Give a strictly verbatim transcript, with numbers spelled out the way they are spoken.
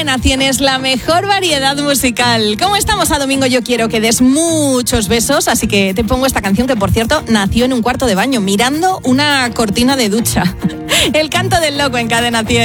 Cadena cien es la mejor variedad musical. Como estamos a domingo, yo quiero que des muchos besos, así que te pongo esta canción que, por cierto, nació en un cuarto de baño, mirando una cortina de ducha. El canto del loco en Cadena cien.